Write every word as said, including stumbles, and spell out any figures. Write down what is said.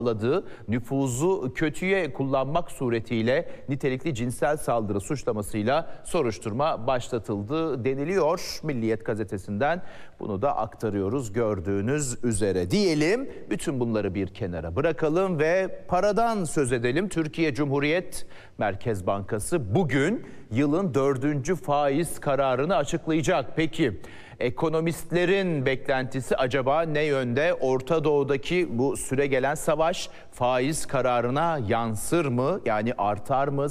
sağladığı nüfuzu kötüye kullanmak suretiyle nitelikli cinsel saldırı suçlamasıyla soruşturma başlatıldı deniliyor. Milliyet gazetesinden bunu da aktarıyoruz gördüğünüz üzere. Diyelim, bütün bunları bir kenara bırakalım ve paradan söz edelim. Türkiye Cumhuriyet Merkez Bankası bugün yılın dördüncü faiz kararını açıklayacak. Peki ekonomistlerin beklentisi acaba ne yönde? Orta Doğu'daki bu süregelen savaş faiz kararına yansır mı? Yani artar mı?